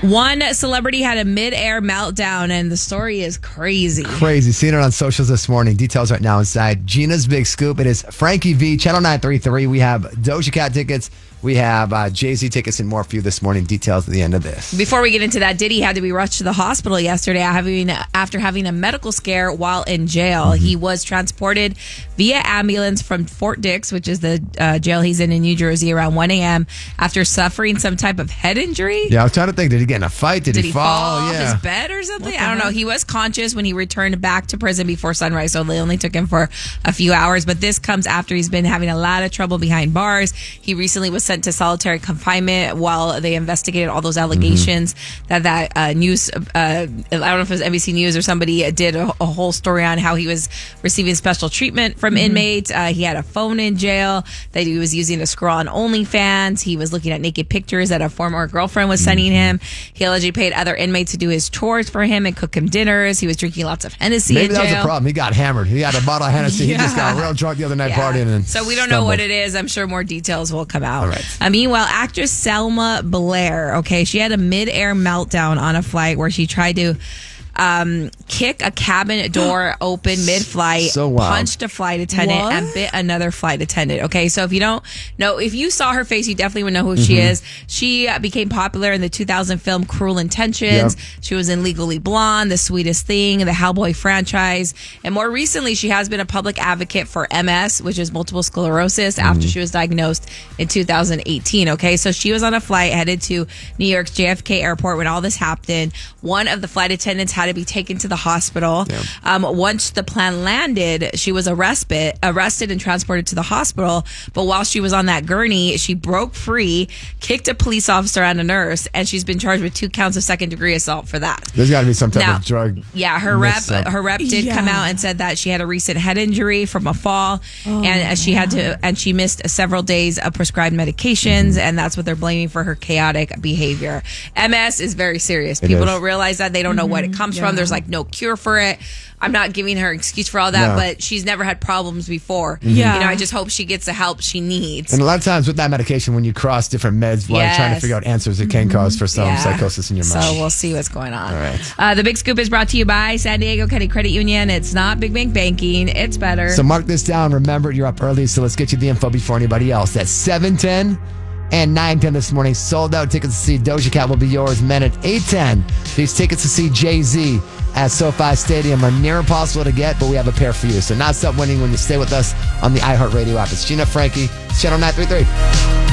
One celebrity had a mid-air meltdown, and the story is crazy. Crazy. Seeing it on socials this morning. Details right now inside Gina's Big Scoop. It is Frankie V, Channel 933. We have Doja Cat tickets. We have Jay-Z tickets and more for you this morning. Details at the end of this. Before we get into that, Diddy had to be rushed to the hospital yesterday after having a medical scare while in jail. He was transported via ambulance from Fort Dix, which is the jail he's in New Jersey, around 1 a.m. after suffering some type of head injury. Yeah, I was trying to think. Did he get in a fight? Did he fall off his bed or something? I don't know. He was conscious when he returned back to prison before sunrise, so they only took him for a few hours. But this comes after he's been having a lot of trouble behind bars. He recently was sent to solitary confinement while they investigated all those allegations that news, I don't know if it was NBC News or somebody did a whole story on how he was receiving special treatment from inmates. He had a phone in jail that he was using to scroll on OnlyFans. He was looking at naked pictures that a former girlfriend was sending him. He allegedly paid other inmates to do his chores for him and cook him dinners. He was drinking lots of Hennessy in jail. Maybe that was the problem. He got hammered. He had a bottle of Hennessy. He just got real drunk the other night partying. And so we don't know what it is. I'm sure more details will come out. All right. Meanwhile, actress Selma Blair, she had a mid-air meltdown on a flight where she tried to kick a cabin door open mid-flight, punched a flight attendant, and bit another flight attendant. Okay, so if you don't know, if you saw her face, you definitely would know who she is. She became popular in the 2000 film Cruel Intentions. She was in Legally Blonde, The Sweetest Thing, the Hellboy franchise, and more recently, she has been a public advocate for MS, which is multiple sclerosis, after she was diagnosed in 2018. Okay, so she was on a flight headed to New York's JFK Airport when all this happened. One of the flight attendants had to be taken to the hospital. Once the plane landed, she was arrested and transported to the hospital. But while she was on that gurney, she broke free, kicked a police officer and a nurse, and she's been charged with 2 counts of second-degree assault for that. There's got to be some type of drug. Yeah, her rep did come out and said that she had a recent head injury from a fall, and she missed several days of prescribed medications, and that's what they're blaming for her chaotic behavior. MS is very serious. People don't realize that. They don't know what it comes from. There's no cure for it. I'm not giving her excuse for all that, but she's never had problems before. I just hope she gets the help she needs. And a lot of times with that medication, when you cross different meds while you're trying to figure out answers, it can cause for some psychosis in your mind. So we'll see what's going on. All right. The Big Scoop is brought to you by San Diego County Credit Union. It's not big bank banking. It's better. So mark this down. Remember, you're up early, so let's get you the info before anybody else. That's 7:10 and 9:10 this morning. Sold out tickets to see Doja Cat will be yours. Men at 8:10. These tickets to see Jay-Z at SoFi Stadium are near impossible to get, but we have a pair for you. So not stop winning when you stay with us on the iHeartRadio app. It's Gina, Frankie, Channel 933.